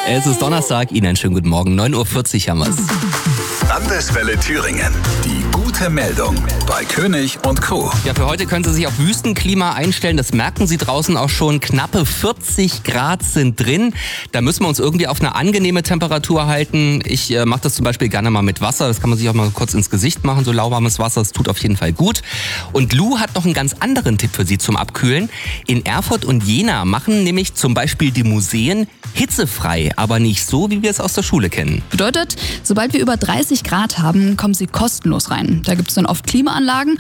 Es ist Donnerstag, Ihnen einen schönen guten Morgen. 9.40 Uhr haben wir's. Landeswelle Thüringen. Die gute Meldung bei König und Co. Ja, für heute können Sie sich auf Wüstenklima einstellen. Das merken Sie draußen auch schon. Knappe 40 Grad sind drin. Da müssen wir uns irgendwie auf eine angenehme Temperatur halten. Ich mache das zum Beispiel gerne mal mit Wasser. Das kann man sich auch mal kurz ins Gesicht machen, so lauwarmes Wasser. Das tut auf jeden Fall gut. Und Lou hat noch einen ganz anderen Tipp für Sie zum Abkühlen. In Erfurt und Jena machen nämlich zum Beispiel die Museen hitzefrei, aber nicht so, wie wir es aus der Schule kennen. Bedeutet, sobald wir über 30 Grad haben, kommen sie kostenlos rein. Da gibt es dann oft Klimaanlagen